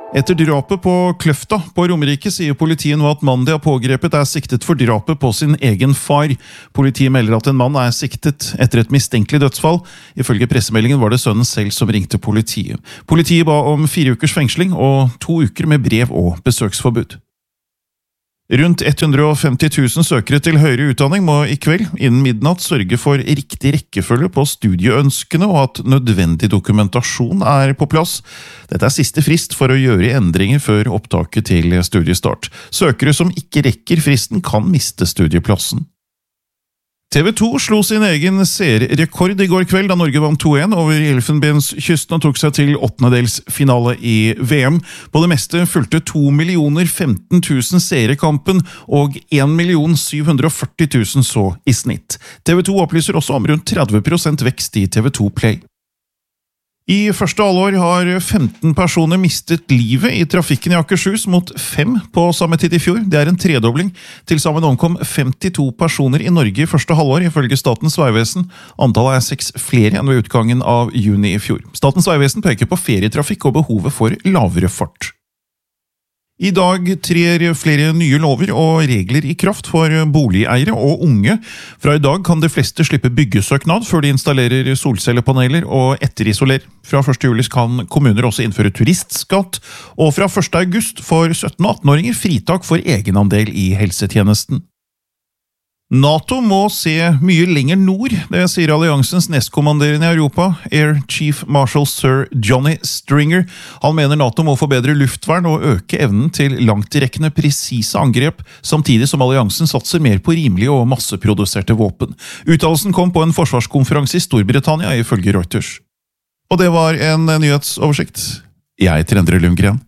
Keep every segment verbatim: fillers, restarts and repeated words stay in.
Etter drapet på Kløfta på Romerike sier politiet nå at mannen de har pågrepet er siktet for drapet på sin egen far. Politiet melder at en mann er siktet etter et mistenkelig dødsfall. Ifølge pressemeldingen var det sønnen selv som ringte politiet. Politiet ba om fire ukers fengsling og to uker med brev og besøksforbud. Rundt hundre og femti tusen søkere til høyere utdanning må i kveld innen midnatt sørge for riktig rekkefølge på studieønskene og at nødvendig dokumentasjon er på plass. Dette er siste frist for å gjøre endringer før opptaket til studiestart. Søkere som ikke rekker fristen kan miste studieplassen. T V to slo sin egen serierekord i går kveld da Norge vant to en over Elfenbenskysten og tok seg til åttendedelsfinale i V M. På det meste fulgte to millioner femten tusen seerkampen og en million syv hundre og førti tusen så i snitt. T V to opplyser også om rundt tretti prosent vekst i T V to Play. I første halvår har femten personer mistet livet i trafikken i Akershus mot fem på samme tid i fjor. Det er en tredobling. Til sammen omkom femtito personer i Norge i første halvår, ifølge Statens Vegvesen. Antallet er seks flere enn ved utgangen av juni i fjor. Statens Vegvesen peker på ferietrafikk og behovet for lavere fart. I dag trer flere nye lover og regler i kraft for boligeiere og unge. Fra i dag kan de fleste slippe byggesøknad før de installerer solcellepaneler og etterisoler. Fra første juli kan kommuner også innføre turistskatt, og fra første august får sytten- og attenåringer fritak for egenandel i helsetjenesten. NATO må se mye lenger nord, det sier alliansens nestkommanderende i Europa, Air Chief Marshal Sir Johnny Stringer. Han mener NATO må få bedre luftvern og øke evnen til langtrekkende presise angrep, samtidig som alliansen satser mer på rimelige og masseproduserte våpen. Uttalelsen kom på en forsvarskonferanse i Storbritannia, ifølge Reuters. Og det var en nyhetsoversikt. Jeg heter Endre Lundgren.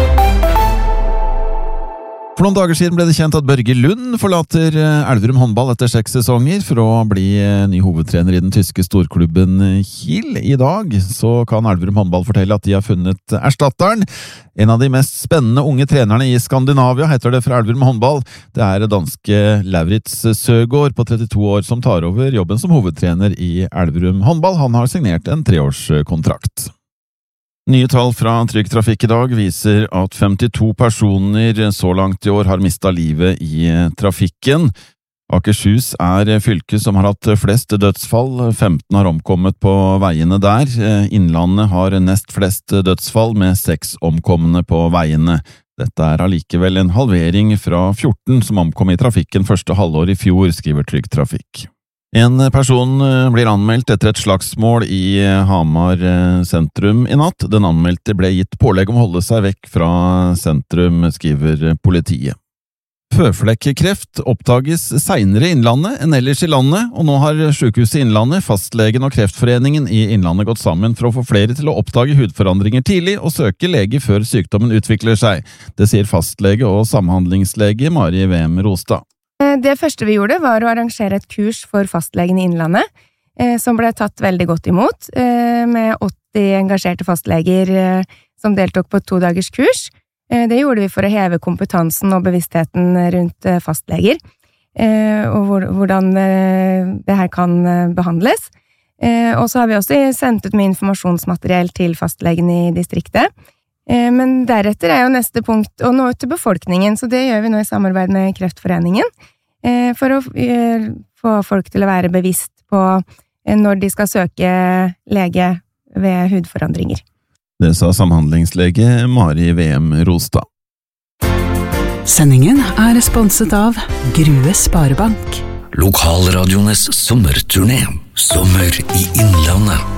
For noen dager siden ble det kjent at Børge Lund forlater Elverum håndball etter seks sesonger for å bli ny hovedtrener i den tyske storklubben Kiel. I dag så kan Elverum håndball fortelle at de har funnet erstatteren. En av de mest spennende unge trenerne i Skandinavia heter det fra Elverum håndball. Det er danske Lauritz Søgaard på trettito år som tar over jobben som hovedtrener i Elverum håndball. Han har signert en treårskontrakt. Nye tall fra Trygg Trafikk i dag viser at femtito personer så langt i år har mistet livet i trafikken. Akershus er fylket som har hatt flest dødsfall, femten har omkommet på veiene der. Innlandet har nest flest dødsfall med seks omkomne på veiene. Dette er allikevel en halvering fra fjorten som omkom i trafikken første halvår i fjor, skriver Trygg Trafikk. En person blir anmeldt etter et slagsmål i Hamar sentrum i natt. Den anmeldte ble gitt pålegg om å holde seg vekk fra sentrum, skriver politiet. Føflekkreft oppdages senere i Innlandet enn ellers i landet, og nå har Sykehuset Innlandet, Fastlegen og Kreftforeningen i Innlandet gått sammen for å få flere til å oppdage hudforandringer tidlig og søke lege før sykdommen utvikler seg. Det sier fastlege og samhandlingslege Mari V M Rostad. Det første vi gjorde var å arrangere et kurs for fastlegen i Innlandet, som ble tatt veldig godt imot, med åtti engasjerte fastleger som deltok på et to dagers kurs. Det gjorde vi for å heve kompetansen og bevisstheten rundt fastleger, og hvordan det her kan behandles. Og så har vi også sendt ut med informasjonsmateriell til fastlegen i distriktet. Men deretter er jo neste punkt å nå ut til befolkningen, så det gjør vi nå i samarbeid med Kreftforeningen, for å få folk til å være bevisst på når de skal søke lege ved hudforandringer. Det sa samhandlingslege Mari V M Rostad. Sendingen er sponset av Grue Sparebank. Lokalradiones sommerturné. Sommer i Innlandet.